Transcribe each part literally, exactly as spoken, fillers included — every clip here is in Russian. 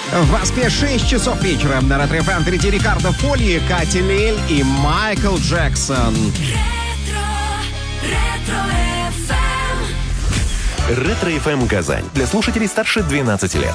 В Москве шесть часов вечера. На Ретро эф эм впереди Рикардо Фольи, Кати Лель и Майкл Джексон. Ретро эф эм Казань. Для слушателей старше двенадцати лет.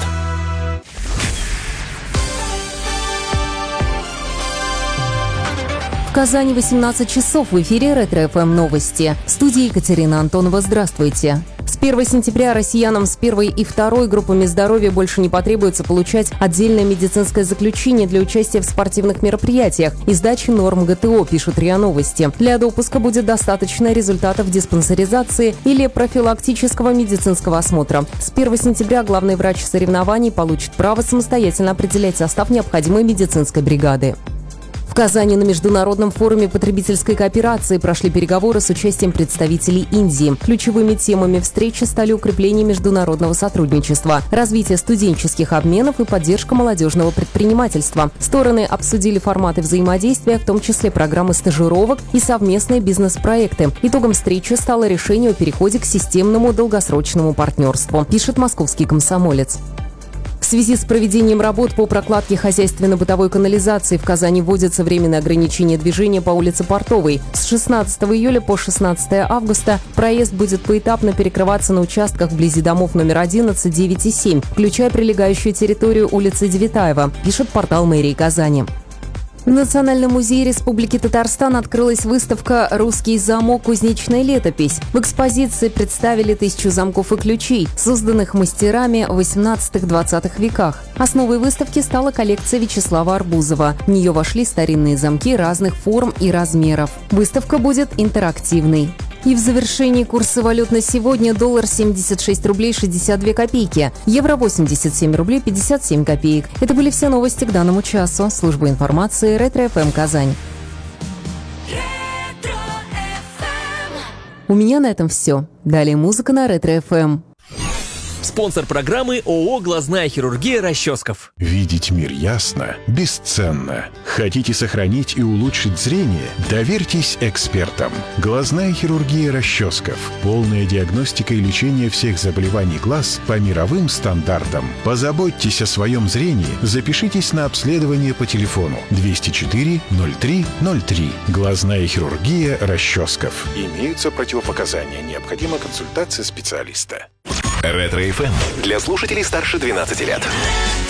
В Казани восемнадцать часов. В эфире Ретро эф эм новости. В студии Екатерина Антонова. Здравствуйте. С первого сентября россиянам с первой и второй группами здоровья больше не потребуется получать отдельное медицинское заключение для участия в спортивных мероприятиях и сдачи норм гэ тэ о, пишут РИА Новости. Для допуска будет достаточно результатов диспансеризации или профилактического медицинского осмотра. С первого сентября главный врач соревнований получит право самостоятельно определять состав необходимой медицинской бригады. В Казани на Международном форуме потребительской кооперации прошли переговоры с участием представителей Индии. Ключевыми темами встречи стали укрепление международного сотрудничества, развитие студенческих обменов и поддержка молодежного предпринимательства. Стороны обсудили форматы взаимодействия, в том числе программы стажировок и совместные бизнес-проекты. Итогом встречи стало решение о переходе к системному долгосрочному партнерству, пишет «Московский комсомолец». В связи с проведением работ по прокладке хозяйственно-бытовой канализации в Казани вводятся временные ограничения движения по улице Портовой. С шестнадцатого июля по шестнадцатое августа проезд будет поэтапно перекрываться на участках вблизи домов номер одиннадцать, девять и семь, включая прилегающую территорию улицы Девятаева, пишет портал мэрии Казани. В Национальном музее Республики Татарстан открылась выставка «Русский замок. Кузнечная летопись». В экспозиции представили тысячу замков и ключей, созданных мастерами в восемнадцатом-двадцатом веках. Основой выставки стала коллекция Вячеслава Арбузова. В нее вошли старинные замки разных форм и размеров. Выставка будет интерактивной. И в завершении курсы валют на сегодня: доллар семьдесят шесть рублей шестьдесят две копейки, евро восемьдесят семь рублей пятьдесят семь копеек. Это были все новости к данному часу. Служба информации Ретро эф эм Казань. У меня на этом все. Далее музыка на Ретро эф эм. Спонсор программы ООО «Глазная хирургия» Расческов. Видеть мир ясно бесценно. Хотите сохранить и улучшить зрение? Доверьтесь экспертам. Глазная хирургия Расческов. Полная диагностика и лечение всех заболеваний глаз по мировым стандартам. Позаботьтесь о своем зрении. Запишитесь на обследование по телефону двести четыре ноль три ноль три. Глазная хирургия Расческов. Имеются противопоказания. Необходима консультация специалиста. Ретро эф эм для слушателей старше двенадцати лет.